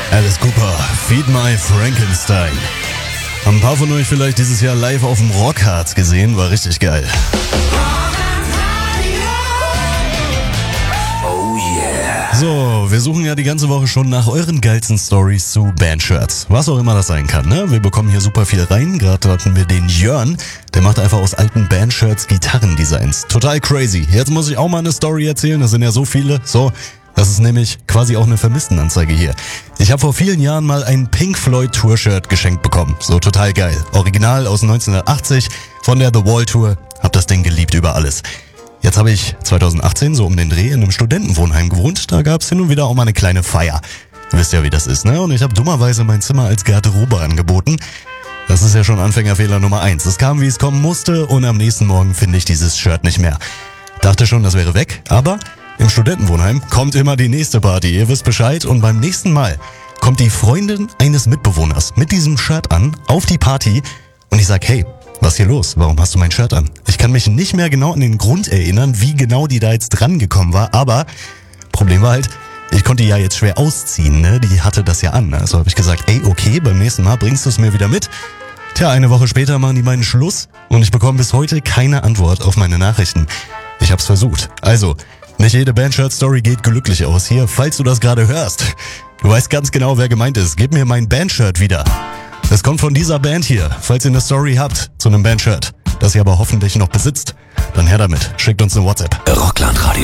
Alice Cooper, Feed My Frankenstein. Haben ein paar von euch vielleicht dieses Jahr live auf dem Rockharz gesehen, war richtig geil. Oh yeah. So, wir suchen ja die ganze Woche schon nach euren geilsten Stories zu Bandshirts. Was auch immer das sein kann, ne? Wir bekommen hier super viel rein. Gerade hatten wir den Jörn, der macht einfach aus alten Bandshirts Gitarrendesigns. Total crazy. Jetzt muss ich auch mal eine Story erzählen, das sind ja so viele. So, das ist nämlich quasi auch eine Vermisstenanzeige hier. Ich habe vor vielen Jahren mal ein Pink Floyd Tour-Shirt geschenkt bekommen. So total geil. Original aus 1980 von der The Wall Tour. Hab das Ding geliebt über alles. Jetzt habe ich 2018 so um den Dreh in einem Studentenwohnheim gewohnt. Da gab's hin und wieder auch mal eine kleine Feier. Ihr wisst ja, wie das ist, ne? Und ich habe dummerweise mein Zimmer als Garderobe angeboten. Das ist ja schon Anfängerfehler Nummer 1. Es kam, wie es kommen musste, und am nächsten Morgen finde ich dieses Shirt nicht mehr. Dachte schon, das wäre weg, aber im Studentenwohnheim kommt immer die nächste Party. Ihr wisst Bescheid. Und beim nächsten Mal kommt die Freundin eines Mitbewohners mit diesem Shirt an auf die Party. Und ich sag, hey, was ist hier los? Warum hast du mein Shirt an? Ich kann mich nicht mehr genau an den Grund erinnern, wie genau die da jetzt dran gekommen war. Aber Problem war halt, ich konnte die ja jetzt schwer ausziehen, ne? Die hatte das ja an. Also habe ich gesagt, ey, okay, beim nächsten Mal bringst du es mir wieder mit. Tja, eine Woche später machen die meinen Schluss und ich bekomme bis heute keine Antwort auf meine Nachrichten. Ich hab's versucht. Also, nicht jede Bandshirt-Story geht glücklich aus. Hier, falls du das gerade hörst, du weißt ganz genau, wer gemeint ist. Gib mir mein Bandshirt wieder. Das kommt von dieser Band hier. Falls ihr eine Story habt zu einem Bandshirt, das ihr aber hoffentlich noch besitzt, dann her damit. Schickt uns eine WhatsApp. Rockland Radio.